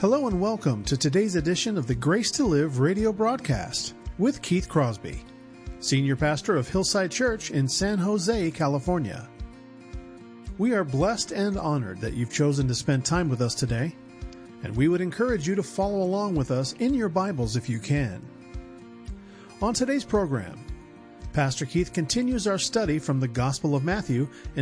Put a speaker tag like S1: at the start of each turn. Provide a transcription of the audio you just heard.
S1: Hello and welcome to today's edition of the Grace to Live radio broadcast with Keith Crosby, Senior Pastor of Hillside Church in San Jose, California. We are blessed and honored that you've chosen to spend time with us today, and we would encourage you to follow along with us in your Bibles if you can. On today's program, Pastor Keith continues our study from the Gospel of Matthew